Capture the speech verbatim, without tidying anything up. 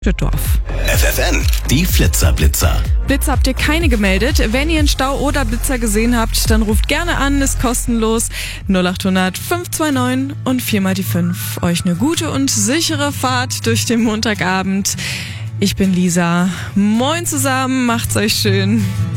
Düsseldorf. F F N, die Flitzer-Blitzer. Blitzer habt ihr keine gemeldet. Wenn ihr einen Stau oder Blitzer gesehen habt, dann ruft gerne an, ist kostenlos. null acht hundert fünf zwei neun und vier mal die fünf. Euch eine gute und sichere Fahrt durch den Montagabend. Ich bin Lisa. Moin zusammen, macht's euch schön.